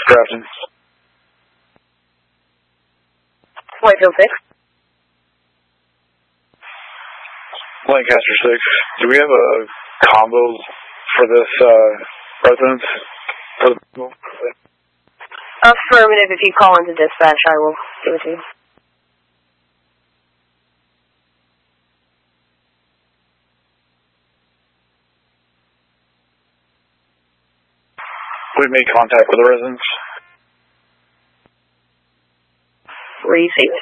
Grafton. Whitefield 6. Lancaster 6. Do we have a combo for this residence? Affirmative. If you call into dispatch, I will give it to you. We made contact with the residents. Received.